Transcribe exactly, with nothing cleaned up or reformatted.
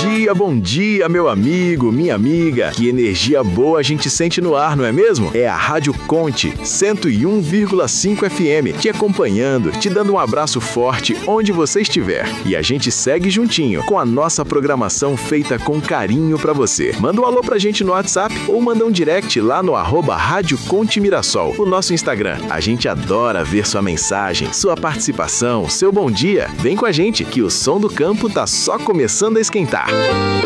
dia, bom dia, meu amigo, minha amiga. Que energia boa a gente sente no ar, não é mesmo? É a Rádio Conte, cento e um vírgula cinco F M, te acompanhando, te dando um abraço forte onde você estiver. E a gente segue juntinho com a nossa programação feita com carinho pra você. Manda um alô pra gente no WhatsApp ou manda um direct lá no arroba Rádio Conte Mirassol, o nosso Instagram. A gente adora ver sua mensagem, sua participação, seu bom dia. Vem com a gente que o som do campo tá só começando a esquentar.